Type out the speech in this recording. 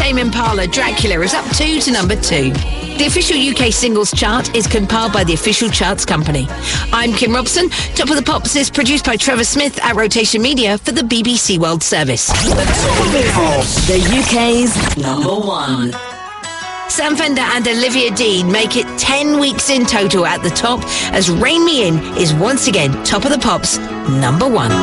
Tame Impala, Dracula is up 2 to number 2. The official UK singles chart is compiled by the Official Charts Company. I'm Kim Robson. Top of the Pops is produced by Trevor Smith at Rotation Media for the BBC World Service. The UK's number 1. Sam Fender and Olivia Dean make it 10 weeks in total at the top as Rain Me In is once again Top of the Pops number 1.